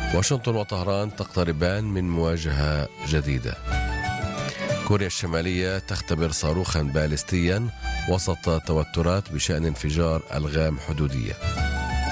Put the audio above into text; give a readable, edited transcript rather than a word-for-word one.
واشنطن وطهران تقتربان من مواجهة جديدة. كوريا الشمالية تختبر صاروخا باليستيا وسط توترات بشأن انفجار ألغام حدودية.